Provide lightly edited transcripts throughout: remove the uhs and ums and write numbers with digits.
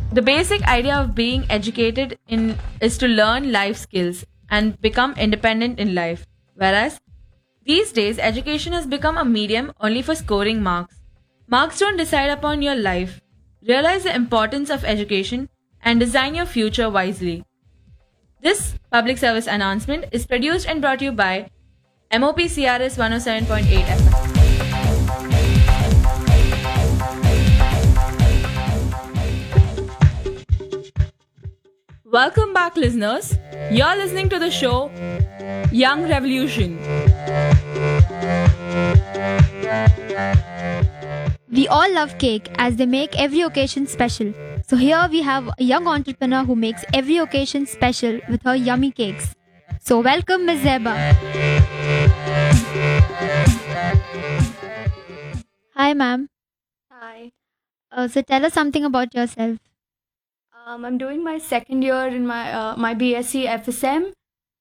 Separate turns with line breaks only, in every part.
The basic idea of being educated in is to learn life skills and become independent in life. Whereas these days education has become a medium only for scoring marks. Marks don't decide upon your life. Realize the importance of education and design your future wisely. This public service announcement is produced and brought to you by MOP CRS 107.8 FM. Welcome back, listeners. You're listening to the show Young Revolution.
We all love cake as they make every occasion special. So here we have a young entrepreneur who makes every occasion special with her yummy cakes. So welcome Ms. Zeba. Hi ma'am.
Hi.
So tell us something about yourself.
I'm doing my second year in my BSc FSM,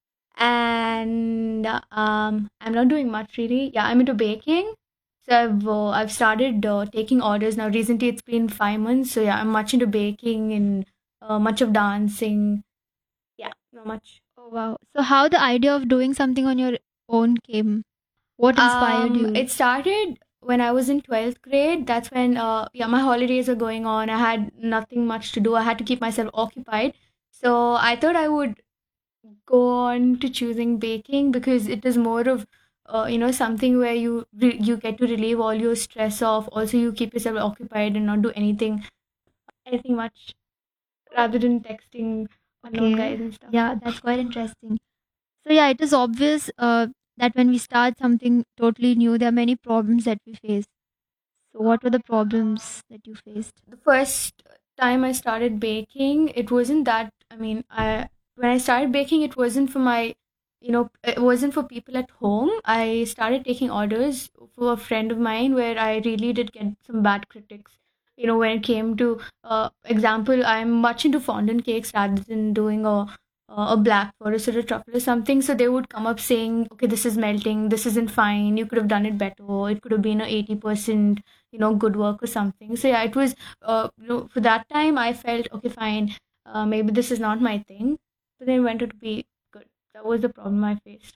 and I'm not doing much really. Yeah, I'm into baking. So I've started taking orders now. Recently, it's been 5 months. So yeah, I'm much into baking and much of dancing. Yeah, not much.
Oh wow. So how the idea of doing something on your own came? What inspired you?
It started when I was in 12th grade. That's when yeah, my holidays were going on. I had nothing much to do. I had to keep myself occupied. So I thought I would go on to choosing baking because it is more of something where you get to relieve all your stress off. Also, you keep yourself occupied and not do anything much rather than texting unknown
Okay.
guys and stuff.
Yeah, that's quite interesting. So yeah, it is obvious that when we start something totally new, there are many problems that we face. So what were the problems that you faced?
The first time I started baking, it wasn't that. I mean, I when I started baking, it wasn't for it wasn't for people at home. I started taking orders for a friend of mine where I really did get some bad critics. When it came to example, I'm much into fondant cakes rather than doing a black forest or a truffle or something. So they would come up saying, okay, this is melting, this isn't fine, you could have done it better, it could have been a 80% good work or something. So yeah, it was for that time I felt okay, fine, maybe this is not my thing, but then it went out to be good. That was the problem I faced.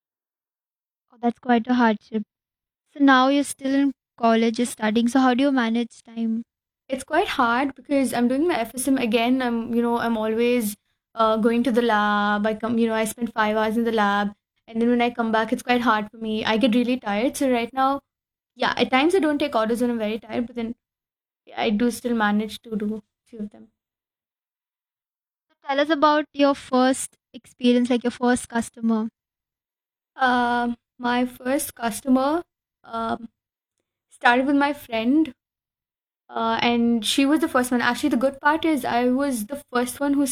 Oh, that's quite a hardship. So now you're still in college, you're studying. So how do you manage time?
It's quite hard because I'm doing my FSM again. I'm always going to the lab. I spend 5 hours in the lab, and then when I come back, it's quite hard for me. I get really tired. So right now, yeah, at times I don't take orders when I'm very tired, but then yeah, I do still manage to do few of them.
So tell us about your first experience, like your first customer.
My first customer um, started with my friend, and she was the first one. Actually, the good part is I was the first one who